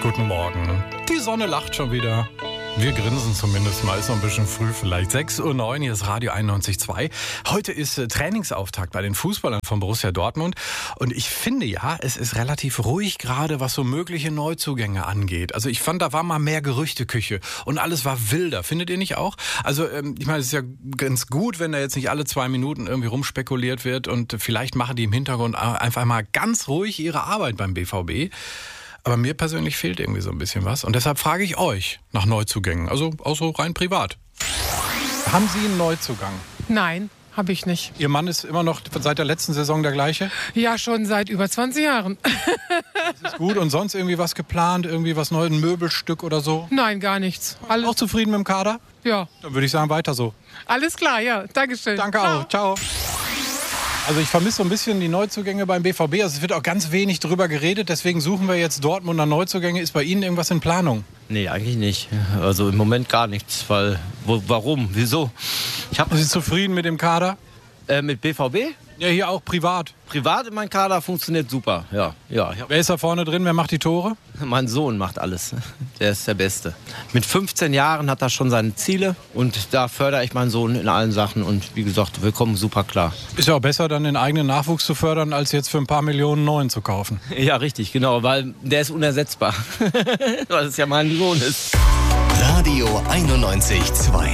Guten Morgen. Die Sonne lacht schon wieder. Wir grinsen zumindest mal, ist noch ein bisschen früh vielleicht. 6:09 Uhr, hier ist Radio 91.2. Heute ist Trainingsauftakt bei den Fußballern von Borussia Dortmund. Und ich finde ja, es ist relativ ruhig gerade, was so mögliche Neuzugänge angeht. Also ich fand, da war mal mehr Gerüchteküche und alles war wilder. Findet ihr nicht auch? Also ich meine, es ist ja ganz gut, wenn da jetzt nicht alle 2 Minuten irgendwie rumspekuliert wird. Und vielleicht machen die im Hintergrund einfach mal ganz ruhig ihre Arbeit beim BVB. Aber mir persönlich fehlt irgendwie so ein bisschen was. Und deshalb frage ich euch nach Neuzugängen. Also auch so rein privat. Haben Sie einen Neuzugang? Nein, habe ich nicht. Ihr Mann ist immer noch seit der letzten Saison der gleiche? Ja, schon seit über 20 Jahren. Das ist gut. Und sonst irgendwie was geplant? Irgendwie was Neues? Ein Möbelstück oder so? Nein, gar nichts. Auch zufrieden mit dem Kader? Ja. Dann würde ich sagen, weiter so. Alles klar, ja. Dankeschön. Danke auch. Ciao. Also ich vermisse so ein bisschen die Neuzugänge beim BVB. Also es wird auch ganz wenig drüber geredet. Deswegen suchen wir jetzt Dortmunder Neuzugänge. Ist bei Ihnen irgendwas in Planung? Nee, eigentlich nicht. Also im Moment gar nichts. Weil, warum? Wieso? Sind Sie zufrieden mit dem Kader? Mit BVB? Ja, hier auch privat. Privat in meinem Kader funktioniert super. Ja. Wer ist da vorne drin? Wer macht die Tore? Mein Sohn macht alles. Der ist der Beste. Mit 15 Jahren hat er schon seine Ziele. Und da fördere ich meinen Sohn in allen Sachen. Und wie gesagt, wir kommen super klar. Ist ja auch besser, dann den eigenen Nachwuchs zu fördern, als jetzt für ein paar Millionen neuen zu kaufen. Ja, richtig, genau. Weil der ist unersetzbar. Weil es ja mein Sohn ist. Radio 91.2